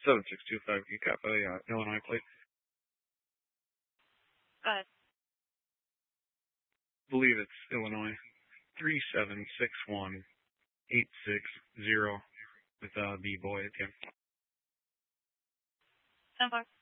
7625 Kappa, Illinois plate. Go ahead. I believe it's Illinois. 3761860 with the boy at the end. 10-4.